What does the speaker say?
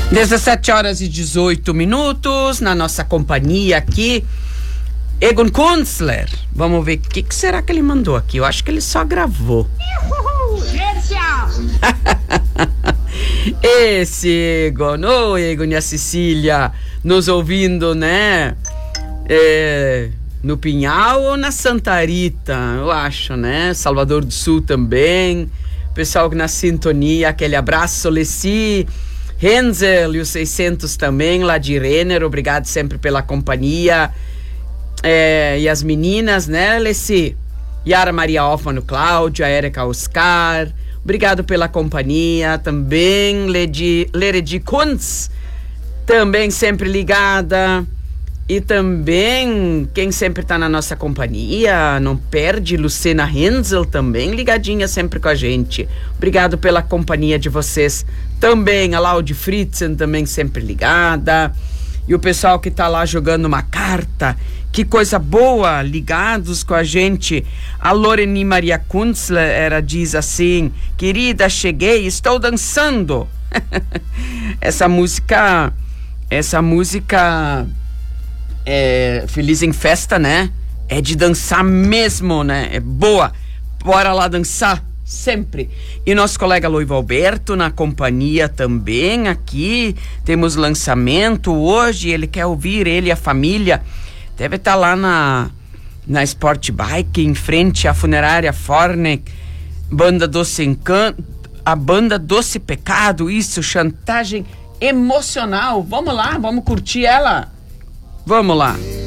17h18, na nossa companhia aqui, Egon Kunstler. Vamos ver o que será que ele mandou aqui. Eu acho que ele só gravou. Esse Egon, Egon e a Cecília nos ouvindo, né? No Pinhal ou na Santa Rita, eu acho, né? Salvador do Sul também. Pessoal na sintonia, aquele abraço, Leci, Renzel e os 600 também, lá de Renner, obrigado sempre pela companhia. E as meninas, né, Leci? Yara Maria Hoffman, Cláudia, Érica Oscar, obrigado pela companhia. Também Leredi Kunz, também sempre ligada. E também, quem sempre tá na nossa companhia, não perde, Lucena Renzel também, ligadinha sempre com a gente. Obrigado pela companhia de vocês. Também a Laude Fritzen, também sempre ligada. E o pessoal que tá lá jogando uma carta, que coisa boa, ligados com a gente. A Loreni Maria Kunzler, diz assim: querida, cheguei, estou dançando. Essa música Feliz em Festa, né? É de dançar mesmo, né? É boa. Bora lá dançar, sempre. E nosso colega Loivo Alberto na companhia também aqui. Temos lançamento hoje, ele quer ouvir, ele e a família. Deve estar lá na Sport Bike, em frente à funerária Forneck. Banda Doce Encanto, a banda Doce Pecado, isso, chantagem emocional. Vamos lá, vamos curtir ela. Vamos lá.